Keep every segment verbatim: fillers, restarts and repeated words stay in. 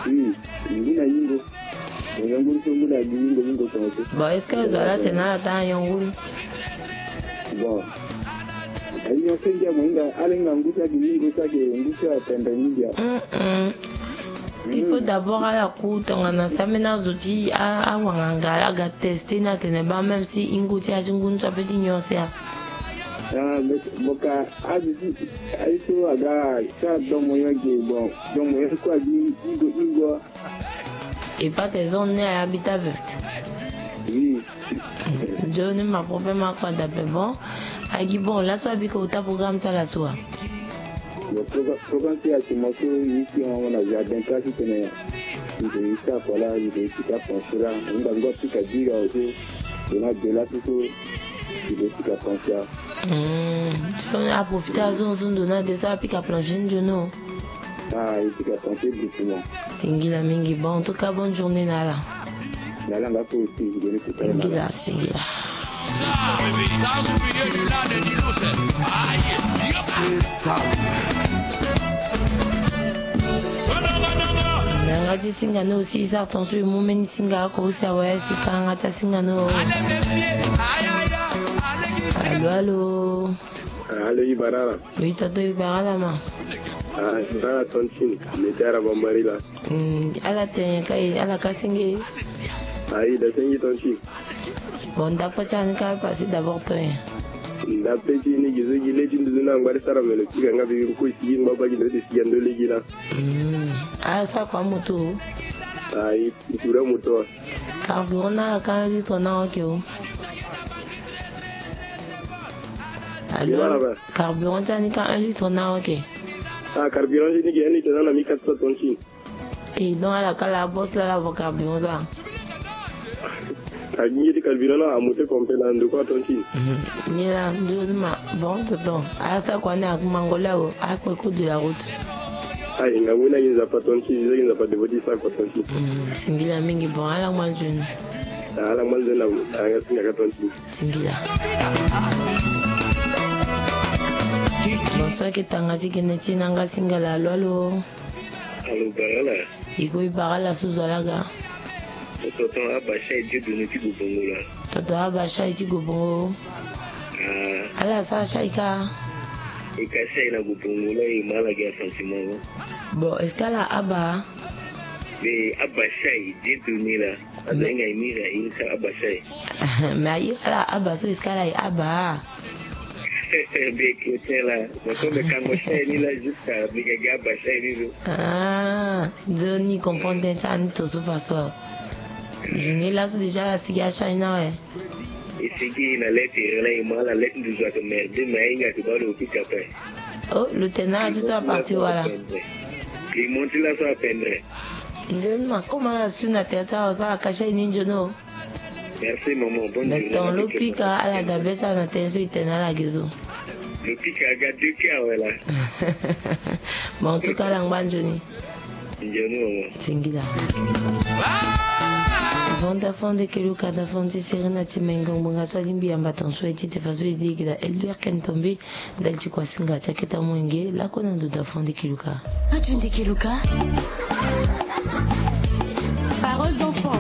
Oui, ngina yingo. Nganguru nguna yingo yingo kwa. Bon, est-ce que vous allez tenir dans yongulu? Bon. Ayo senja mwinga alenga ngusa yingo sake ngusa tenda nyinga. Mm. Il faut d'abord à la courte, on a ça maintenant outils à à wanga à tester na teneba même si inguti a jungun ça peut dire ça. Ah, boka aji aiso aga ça dans moyen que bon, dans moyen quoi dit ingo ingo. Et pas tes zones habitables. Oui. Je ne m'a pas ma quoi d'abord bon. Agi bon là soit biko au programme ça la soit. Le programme c'est à ce moment ici on a jardin classique mais il est ça voilà il est tout à penser là on a encore plus qu'à dire aussi on a de là tout il est tout à penser là. Tu peux profiter à zone zone donner des ça puis qu'à plonger de nous. Ah il est tout à penser beaucoup. Singila mingi bon en tout cas bonne journée là là. Là là on va pour aussi je vais tout à l'heure. Singila singila. Nangati singa no si sa tonso mu meni singa ko sa wa si kanga ta singa no. Allo allo. Allo Ibarara. Oui toto Ibarara ma. Ah Ibarara tonsin le tara bombari la. Hmm ala te kai ala ka singe. Ai da singe tonsin. Bon da pa chan ka passer d'abord toi. La petite ni gizo gile tin duna ngwari sara mele tiga ngabi ko ci ngaba gi de ci yando legi la. Hmm ah ça quoi moto. Ai tura moto. Carburant na ka litre na ok o. Alors carburant tani ka un litre na ok. Ah carburant ni gi un litre na mi quatre cents tonnes. Et donc à la cala boss là la carburant ça. Agni di carburant là a monté complètement de quoi tonnes. Ni là deux ma bon dedans. À ça quoi na mangola o à peu de la route. Ah inga wona yinza pa tonnes, yinza pa de body cinq tonnes. Hmm singila mingi bon ala mal jeune. Ala mal jeune la anga singa tonnes. Singila. Bonsoir que tangati que neti nanga singala allo allo. Allo barala. Iko ibarala suzalaga. Toto abasha ije duni ti gubongo la. Toto abasha ije gubongo. Ah. Ala sa shaika. Ika shaina gubongo la imala ga sentiment. Bon, est-ce qu'elle a aba? Mais abasha ije duni la. Azenga imira inka abasha. Mais elle a aba, so est-ce qu'elle a aba? Ah, Johnny comprend des temps de toute façon. Je n'ai là déjà la cigare China ouais. Et c'est qui la lettre là il m'a la lettre de joie de merde mais il y a tout dans le petit café. Oh, le tenant c'est ça parti voilà. Il monte là ça peindre. Je ne sais comment la suna tête ça a caché une jono. Merci maman, bonne journée. Mais ton le pic à la dabette à la tension il tenait la guiso. Le pic a gardé cœur voilà. Bon en tout cas la bonne journée. Journée. Singila. Vonda fonde que le cas d'affoncer Serena Timengo Bunga Solimbi en bâton souhaité de façon digna Elvire Kentombe dal Chikwasinga Chaketa Mwenge la konando da fonde Kiluka. Radio de Kiluka. Parole d'enfant.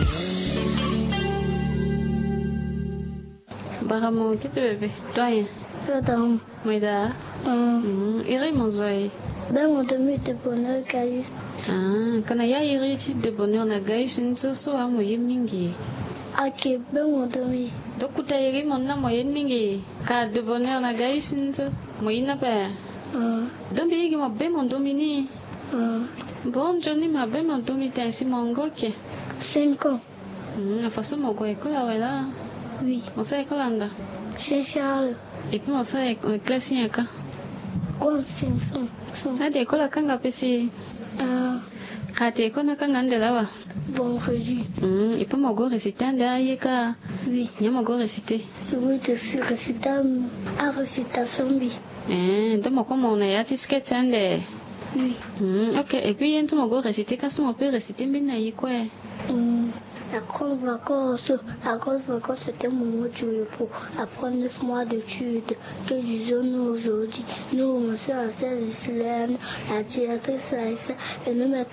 Baramo que tu bébé. Toi. Pardon. Moida. Hum. Iri monzoi. Ben mon demi de bonheur caillou. Ah, kana ya iri ti de bonheur na gaishin so so a moye mingi. Ok, ben mon demi. Dokuta iri mon na moye mingi. Ka de bonheur na gaishin so moye na pa. Hmm. Dombi igi mo be mon domini. Hmm. Bon Johnny ma be mon domi ta si mongoke. Cinq ans. Hmm, façon mo ko école là. Oui. On sait école anda. Chez Charles. Et puis on sait classe yaka. Comme cinq cents. Ah, de école kanga pesi. Ah. Kate kona kanga ndela wa. Vendredi. Hmm, et puis mo go réciter anda yeka. Oui. Nya mo go réciter. Oui, je suis récitant à récitation bi. Eh, donc mo comme on est à sketch ande. Oui. Hmm, OK, et puis yento mo go réciter quand on peut réciter bina yiko. Hmm. La grande vacance, la grande vacance, c'était mon mot de pour apprendre neuf mois d'études que disons-nous aujourd'hui. Nous, on sait à seize la directrice, et nous